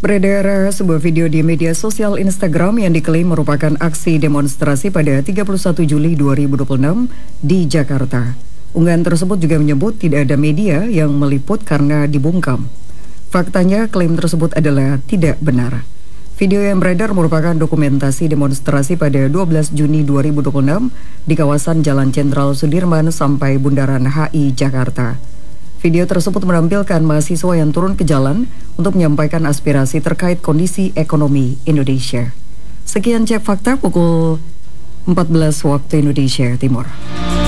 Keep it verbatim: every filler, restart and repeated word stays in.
Beredar sebuah video di media sosial Instagram yang diklaim merupakan aksi demonstrasi pada tiga puluh satu Juli dua ribu dua puluh enam di Jakarta. Unggahan tersebut juga menyebut tidak ada media yang meliput karena dibungkam. Faktanya, klaim tersebut adalah tidak benar. Video yang beredar merupakan dokumentasi demonstrasi pada dua belas Juni dua ribu dua puluh enam di kawasan Jalan Jenderal Sudirman sampai Bundaran H I Jakarta. Video tersebut menampilkan mahasiswa yang turun ke jalan untuk menyampaikan aspirasi terkait kondisi ekonomi Indonesia. Sekian Cek Fakta pukul empat belas waktu Indonesia Timur.